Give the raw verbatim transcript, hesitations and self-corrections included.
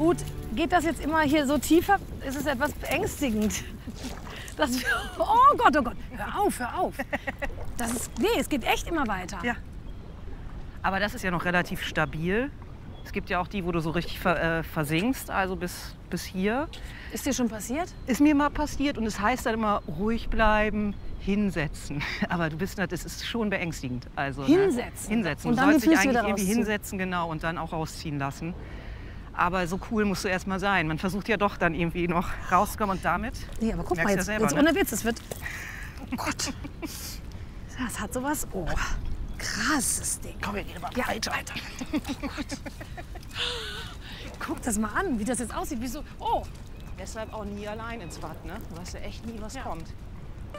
Gut, geht das jetzt immer hier so tiefer? Ist es etwas beängstigend? Das, oh Gott, oh Gott, hör auf, hör auf. Das ist, nee, es geht echt immer weiter. Ja. Aber das ist ja noch relativ stabil. Es gibt ja auch die, wo du so richtig ver, äh, versinkst, also bis, bis hier. Ist dir schon passiert? Ist mir mal passiert und es heißt dann immer, ruhig bleiben, hinsetzen. Aber du bist, das ist schon beängstigend. Also, Hinsetzen? Ne? Hinsetzen. Und Du dann die sollst dich Füße eigentlich wieder irgendwie rausziehen. hinsetzen, genau, und dann auch rausziehen lassen. Aber so cool musst du erst mal sein. Man versucht ja doch dann irgendwie noch rauszukommen und damit. Nee, aber guck mal, merkst jetzt, ja selber, jetzt ne? ohne Witz, es wird... Oh Gott. Das hat sowas... Oh, krasses Ding. Komm, wir gehen mal Ja, weiter. Alter. Oh Gott. Guck das mal an, wie das jetzt aussieht. Wie so... Oh, Deshalb auch nie allein ins Bad, ne? Du weißt ja echt nie, was Ja. kommt.